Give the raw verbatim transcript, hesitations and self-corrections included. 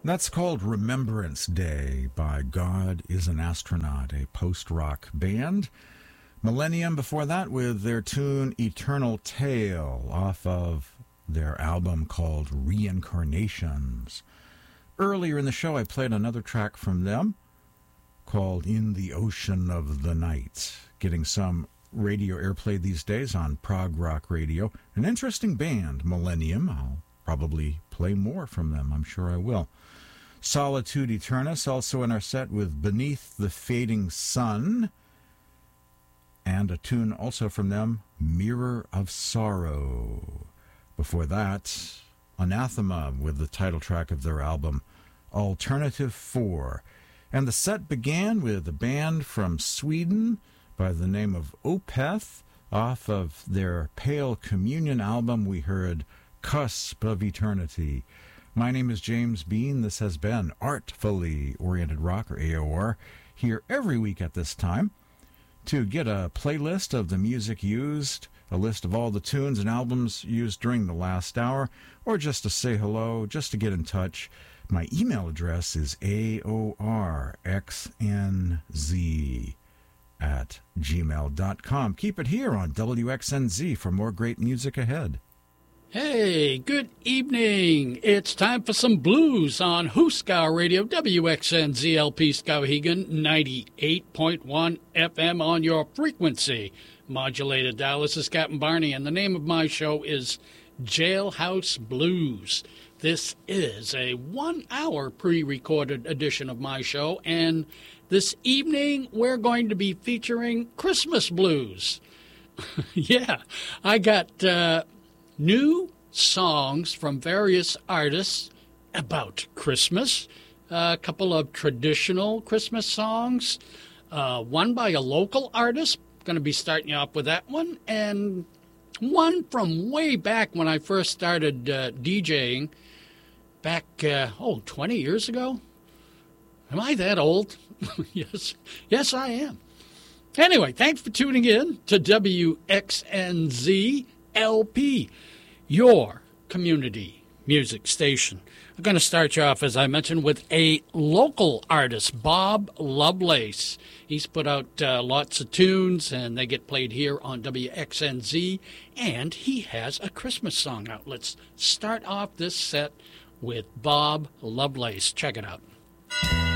That's called Remembrance Day by God is an Astronaut, a post-rock band. Millennium before that with their tune Eternal Tale off of their album called Reincarnations. Earlier in the show I played another track from them called In the Ocean of the Night, getting some radio airplay these days on prog rock radio. An interesting band, Millennium. I'll probably play more from them, I'm sure I will. Solitude Eternus, also in our set with Beneath the Fading Sun, and a tune also from them, Mirror of Sorrow. Before that, Anathema with the title track of their album, Alternative four. And the set began with a band from Sweden by the name of Opeth. Off of their Pale Communion album, we heard Cusp of Eternity. My name is James Bean. This has been Artfully Oriented Rock, or A O R, here every week at this time. To get a playlist of the music used, a list of all the tunes and albums used during the last hour, or just to say hello, just to get in touch, my email address is A O R X N Z at gmail dot com. Keep it here on W X N Z for more great music ahead. Hey, good evening. It's time for some blues on Huskar Radio, W X N Z L P Skowhegan, ninety-eight point one F M on your frequency. Modulated dial. This is Captain Barney, and the name of my show is Jailhouse Blues. This is a one-hour pre-recorded edition of my show, and this evening we're going to be featuring Christmas blues. Yeah, I got uh, new songs from various artists about Christmas, a couple of traditional Christmas songs, uh, one by a local artist, going to be starting you off with that one, and one from way back when I first started uh, DJing, back, uh, oh, twenty years ago? Am I that old? Yes, yes, I am. Anyway, thanks for tuning in to W X N Z L P, your community music station. I'm going to start you off, as I mentioned, with a local artist, Bob Lovelace. He's put out uh, lots of tunes, and they get played here on W X N Z, and he has a Christmas song out. Let's start off this set with Bob Lovelace. Check it out.